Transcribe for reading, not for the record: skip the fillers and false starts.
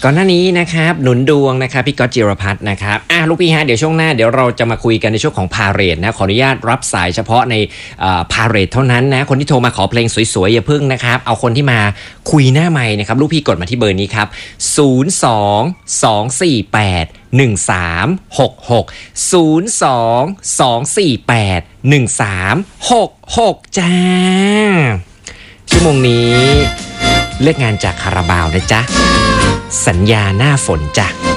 ก่อนหน้านี้นะครับหนุนดวงนะครับพี่ก๊อตจิรพัฒน์นะครับลูกพี่ฮะเดี๋ยวช่วงหน้าเดี๋ยวเราจะมาคุยกันในช่วงของพาเหรดนะขออนุญาตรับสายเฉพาะในพาเหรดเท่านั้นนะคนที่โทรมาขอเพลงสวยๆอย่าพึ่งนะครับเอาคนที่มาคุยหน้าไมค์นะครับลูกพี่กดมาที่เบอร์นี้ครับ02-248-1366 จ้าชั่วโมงนี้เลือกงานจากคาราบาวนะจ๊ะสัญญาหน้าฝนจ้ะ